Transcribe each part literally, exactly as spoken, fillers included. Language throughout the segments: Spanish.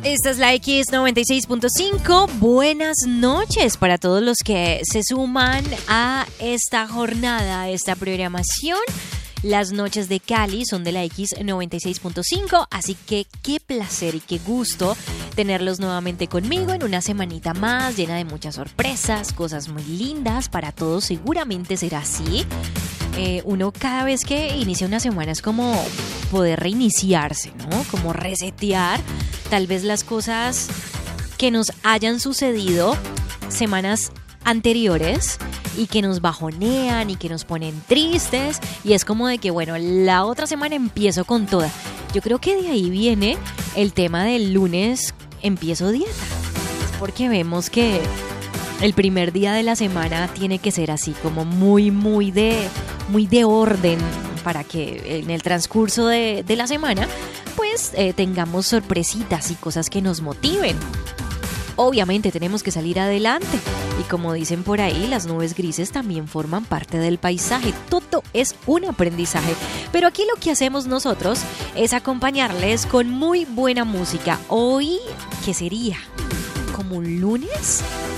Esta es la X noventa y seis punto cinco. Buenas noches para todos los que se suman a esta jornada, a esta programación. Las noches de Cali son de la X noventa y seis punto cinco, así que qué placer y qué gusto tenerlos nuevamente conmigo en una semanita más llena de muchas sorpresas, cosas muy lindas. Para todos seguramente será así. Eh, uno cada vez que inicia una semana es como poder reiniciarse, ¿no? Como resetear tal vez las cosas que nos hayan sucedido semanas anteriores y que nos bajonean y que nos ponen tristes, y es como de que bueno, la otra semana empiezo con toda. Yo creo que de ahí viene el tema del lunes empiezo dieta, porque vemos que el primer día de la semana tiene que ser así como muy muy de muy de orden para que en el transcurso de, de la semana pues eh, tengamos sorpresitas y cosas que nos motiven. Obviamente tenemos que salir adelante y como dicen por ahí, las nubes grises también forman parte del paisaje. Todo es un aprendizaje, pero aquí lo que hacemos nosotros es acompañarles con muy buena música. Hoy, ¿qué sería? ¿Como un lunes?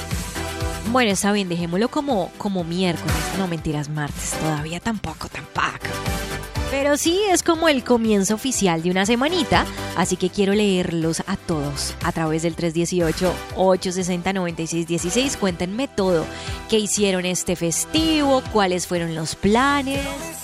Bueno, está bien, dejémoslo como, como miércoles. No, mentiras, martes. Todavía tampoco, tampoco. Pero sí, es como el comienzo oficial de una semanita, así que quiero leerlos a todos a través del tres uno ocho, ocho seis cero, nueve seis uno seis. Cuéntenme todo. ¿Qué hicieron este festivo? ¿Cuáles fueron los planes?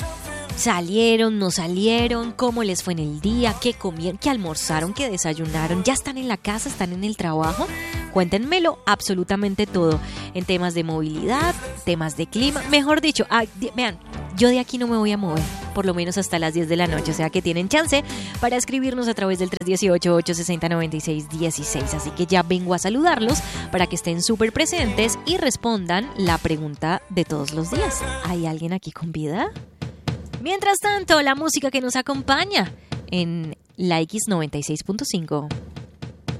¿Salieron? ¿No salieron? ¿Cómo les fue en el día? ¿Qué comieron? ¿Qué almorzaron? ¿Qué desayunaron? ¿Ya están en la casa? ¿Están en el trabajo? Cuéntenmelo absolutamente todo. En temas de movilidad, temas de clima. Mejor dicho, ah, di- vean, yo de aquí no me voy a mover, por lo menos hasta las diez de la noche. O sea que tienen chance para escribirnos a través del tres uno ocho, ocho seis cero, nueve seis uno seis. Así que ya vengo a saludarlos para que estén súper presentes y respondan la pregunta de todos los días. ¿Hay alguien aquí con vida? Mientras tanto, la música que nos acompaña en la X noventa y seis punto cinco.